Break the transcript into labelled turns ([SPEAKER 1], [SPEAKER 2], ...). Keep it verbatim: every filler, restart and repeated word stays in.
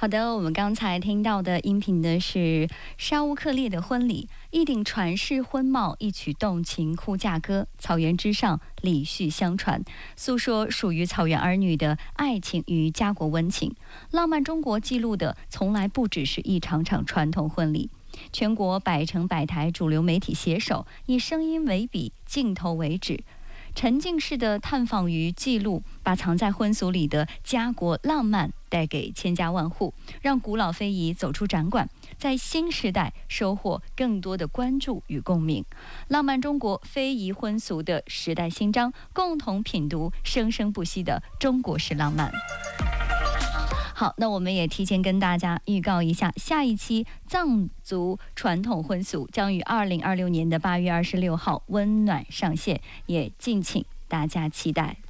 [SPEAKER 1] 好的，我们刚才听到的音频呢是沙乌克烈的婚礼，一顶传世婚帽，一曲动情哭嫁歌，草原之上礼序相传，诉说属于草原儿女的爱情与家国温情。浪漫中国记录的从来不只是一场场传统婚礼。全国百城百台主流媒体携手，以声音为笔，镜头为纸，沉浸式的探访与记录，把藏在婚俗里的家国浪漫带给千家万户，让古老非遗走出展馆，在新时代收获更多的关注与共鸣。浪漫中国非遗婚俗的时代新章，共同品读生生不息的中国式浪漫。好，那我们也提前跟大家预告一下，下一期藏族传统婚俗将于二零二六年的八月二十六号温暖上线，也敬请大家期待。